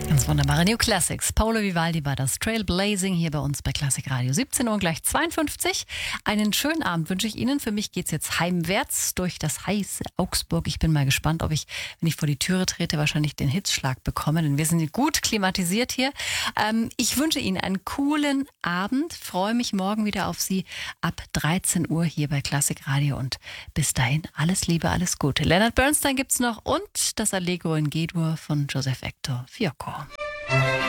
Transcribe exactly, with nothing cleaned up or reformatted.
Ganz wunderbare New Classics. Paolo Vivaldi war das Trailblazing hier bei uns bei Klassik Radio. siebzehn Uhr und gleich zweiundfünfzig. Einen schönen Abend wünsche ich Ihnen. Für mich geht es jetzt heimwärts durch das heiße Augsburg. Ich bin mal gespannt, ob ich, wenn ich vor die Türe trete, wahrscheinlich den Hitzschlag bekomme, denn wir sind gut klimatisiert hier. Ähm, ich wünsche Ihnen einen coolen Abend. Freue mich morgen wieder auf Sie ab dreizehn Uhr hier bei Klassik Radio und bis dahin alles Liebe, alles Gute. Leonard Bernstein gibt's noch und das Allegro in G-Dur von Joseph Hector Fiocco.